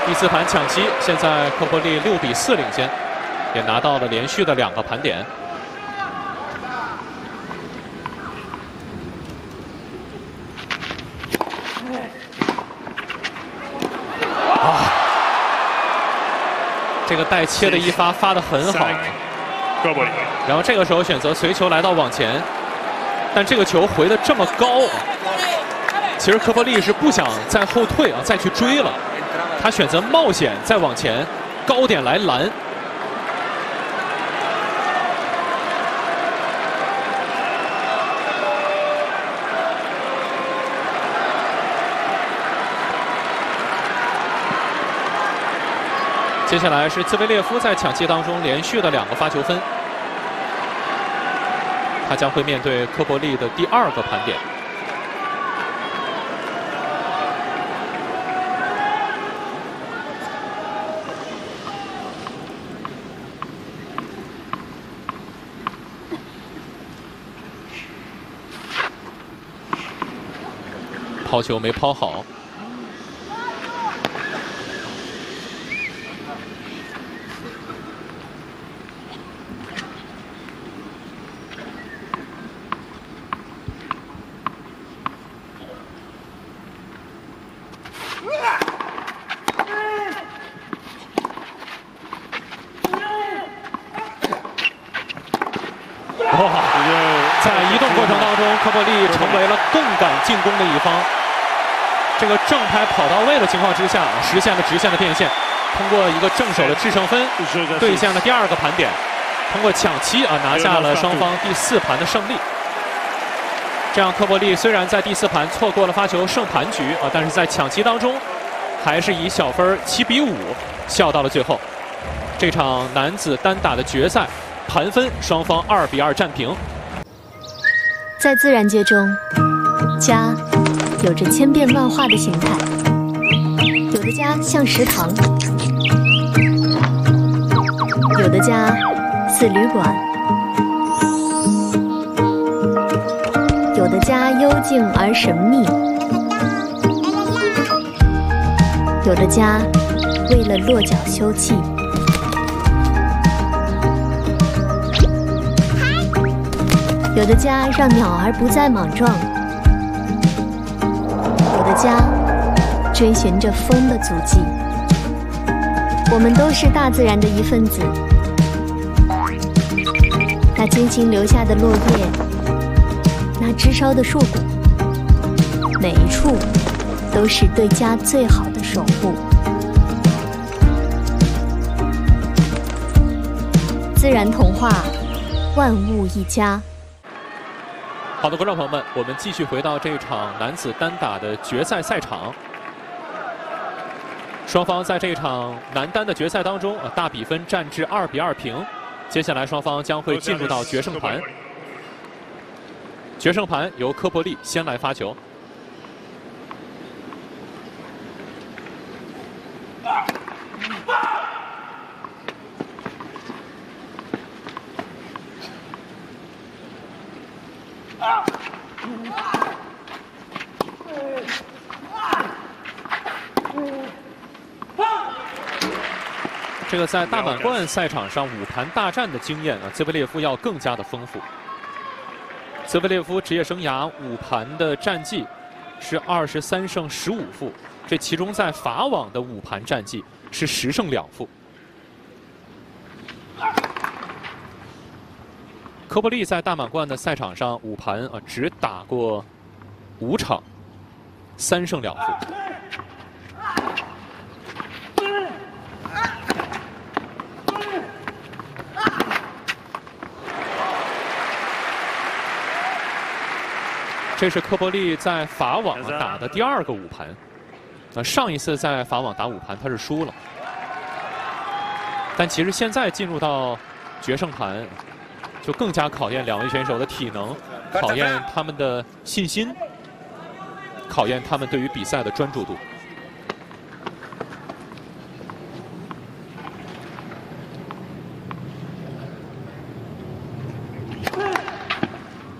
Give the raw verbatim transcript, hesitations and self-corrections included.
第四盘抢七，现在科波利六比四领先，也拿到了连续的两个盘点。啊，这个带切的一发发得很好。 科波利， 然后这个时候选择随球来到网前，但这个球回得这么高，其实科波利是不想再后退啊，再去追了。 他选择冒险再往前，高点来拦。接下来是兹维列夫在抢七当中连续的两个发球分，他将会面对科波利的第二个盘点。 抛球没抛好，哇！在移动过程当中，科波利成为了更敢进攻的一方。 这个正拍跑到位的情况之下，实现了直线的变现，通过一个正手的制胜分，兑现了第二个盘点，通过抢七啊拿下了双方第四盘的胜利。这样，科波利虽然在第四盘错过了发球胜盘局啊，但是在抢七当中，还是以小分七比五笑到了最后。这场男子单打的决赛，盘分双方二比二战平。 在自然界中，家 有着千变万化的形态，有的家像食堂，有的家似旅馆，有的家幽静而神秘，有的家为了落脚休憩，有的家让鸟儿不再莽撞。 有的家追寻着风的足迹，我们都是大自然的一份子。那精心留下的落叶，那枝梢的树骨，每一处都是对家最好的守护。自然童话，万物一家。 好的，观众朋友们，我们继续回到这场男子单打的决赛赛场。双方在这场男单的决赛当中，啊，大比分战至二比二平。接下来双方将会进入到决胜盘。决胜盘由科波利先来发球。这个在大满贯赛场上五盘大战的经验啊，兹维列夫要更加的丰富。兹维列夫职业生涯五盘的战绩是二十三胜十五负，这其中在法网的五盘战绩是十胜两负。科波利在大满贯的赛场上五盘啊只打过五场，三胜两负。 这是科波利在法网打的第二个五盘，那上一次在法网打五盘他是输了，但其实现在进入到决胜盘，就更加考验两位选手的体能，考验他们的信心，考验他们对于比赛的专注度。